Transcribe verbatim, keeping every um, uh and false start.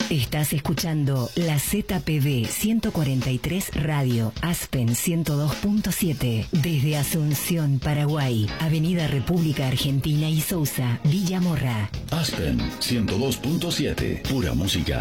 Estás escuchando la Z P B ciento cuarenta y tres Radio, Aspen ciento dos punto siete, desde Asunción, Paraguay, Avenida República Argentina y Sousa, Villa Morra. Aspen ciento dos punto siete, pura música.